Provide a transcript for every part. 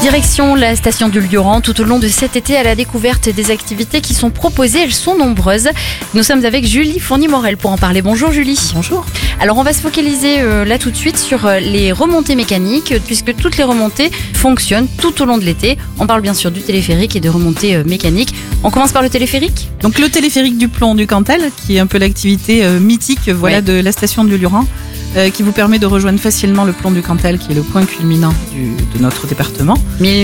Direction la station du Lioran tout au long de cet été à la découverte des activités qui sont proposées. Elles sont nombreuses. Nous sommes avec Julie Fournier-Morel pour en parler. Bonjour Julie. Bonjour. Alors on va se focaliser là tout de suite sur les remontées mécaniques puisque toutes les remontées fonctionnent tout au long de l'été. On parle bien sûr du téléphérique et de remontées mécaniques. On commence par le téléphérique. Donc le téléphérique du plomb du Cantal, qui est un peu l'activité mythique de la station du Lioran, qui vous permet de rejoindre facilement le plomb du Cantal, qui est le point culminant de notre département.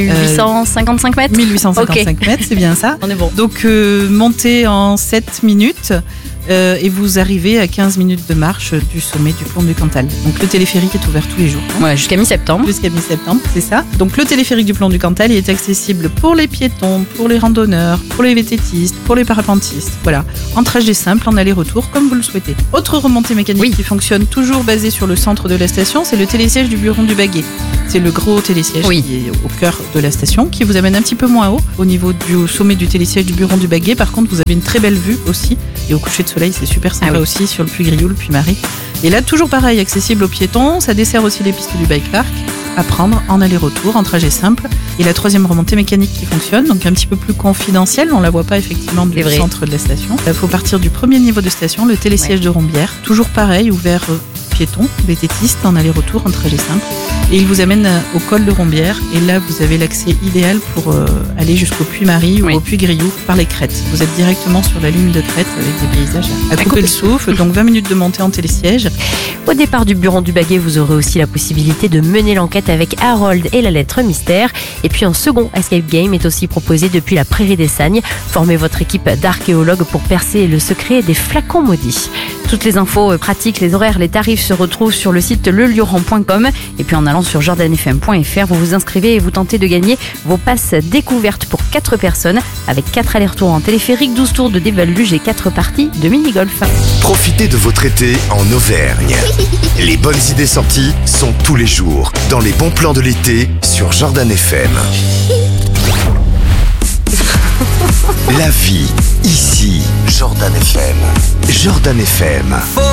1855 mètres 1855 mètres, c'est bien ça. On est bon. Donc montez en 7 minutes et vous arrivez à 15 minutes de marche du sommet du plomb du Cantal. Donc le téléphérique est ouvert tous les jours. Ouais, jusqu'à mi-septembre. Jusqu'à mi-septembre, c'est ça. Donc le téléphérique du plomb du Cantal, il est accessible pour les piétons, pour les randonneurs, pour les VTTistes, pour les parapentistes. Voilà, en trajet simple, en aller-retour, comme vous le souhaitez. Autre remontée mécanique qui fonctionne toujours basée sur le centre de la station, c'est le télésiège du Buron du Baguet. C'est le gros télésiège qui est au cœur de la station, qui vous amène un petit peu moins haut, au niveau du sommet du télésiège du Buron du Baguet. Par contre, vous avez une très belle vue aussi. Et au coucher de soleil, c'est super sympa aussi sur le Puy-Grioux, le Puy-Marie. Et là, toujours pareil, accessible aux piétons. Ça dessert aussi les pistes du bike park à prendre en aller-retour, en trajet simple. Et la troisième remontée mécanique qui fonctionne, donc un petit peu plus confidentielle, on la voit pas effectivement du centre de la station. Il faut partir du premier niveau de station, le télésiège de Rombières. Toujours pareil, ouvert piétons, VTTistes, en aller-retour, en trajet simple. Et il vous amène au col de Rombières. Et là, vous avez l'accès idéal pour aller jusqu'au Puy-Marie ou au Puy-Grioux par les crêtes. Vous êtes directement sur la ligne de crête avec des paysages à couper le souffle. Donc 20 minutes de montée en télésiège. Au départ du Buron du Baguet, vous aurez aussi la possibilité de mener l'enquête avec Harold et la lettre mystère. Et puis un second escape game est aussi proposé depuis la Prairie des Sagnes. Formez votre équipe d'archéologues pour percer le secret des flacons maudits. Toutes les infos pratiques, les horaires, les tarifs se retrouvent sur le site lelioran.com. Et puis en allant sur jordanfm.fr, vous vous inscrivez et vous tentez de gagner vos passes découvertes pour 4 personnes avec 4 allers-retours en téléphérique, 12 tours de déval-luge et 4 parties de mini-golf. Profitez de votre été en Auvergne. Les bonnes idées sorties sont tous les jours dans les bons plans de l'été sur Jordan FM. La vie, ici, Jordan FM. Jordan FM.